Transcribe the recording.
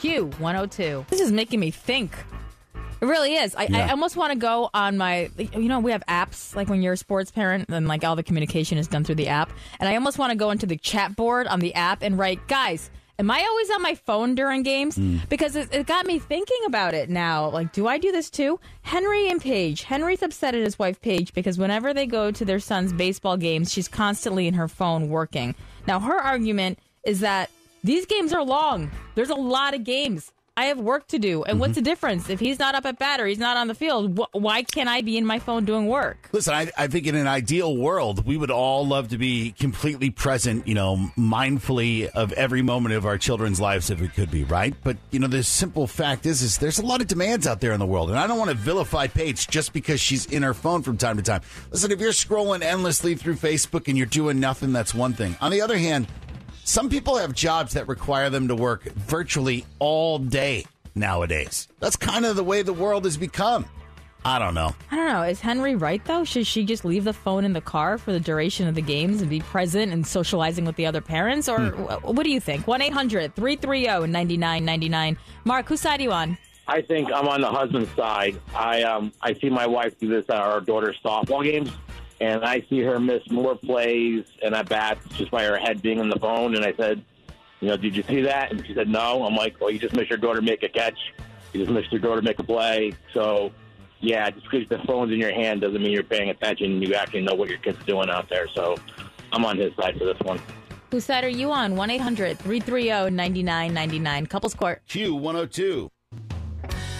Q102. This is making me think. It really is. I almost want to go on my, we have apps, like when you're a sports parent, and like all the communication is done through the app. And I almost want to go into the chat board on the app and write, guys, am I always on my phone during games? Because it got me thinking about it now. Like, do I do this too? Henry and Paige. Henry's upset at his wife, Paige, because whenever they go to their son's baseball games, she's constantly in her phone working. Now, her argument is that these games are long. There's a lot of games. I have work to do. And what's the difference? If he's not up at bat or he's not on the field, why can't I be in my phone doing work? Listen, I think in an ideal world, we would all love to be completely present, mindfully of every moment of our children's lives if we could be, right? But, the simple fact is there's a lot of demands out there in the world. And I don't want to vilify Paige just because she's in her phone from time to time. Listen, if you're scrolling endlessly through Facebook and you're doing nothing, that's one thing. On the other hand, some people have jobs that require them to work virtually all day nowadays. That's kind of the way the world has become. I don't know. Is Henry right, though? Should she just leave the phone in the car for the duration of the games and be present and socializing with the other parents? Or what do you think? 1-800-330-9999. Mark, whose side are you on? I think I'm on the husband's side. I see my wife do this at our daughter's softball games. And I see her miss more plays and at bats just by her head being on the phone. And I said, did you see that? And she said, no. I'm like, well, you just missed your daughter make a catch. You just missed your daughter make a play. So, yeah, just because the phone's in your hand doesn't mean you're paying attention. You actually know what your kid's doing out there. So I'm on his side for this one. Whose side are you on? 1-800-330-9999. Couples Court. Q102.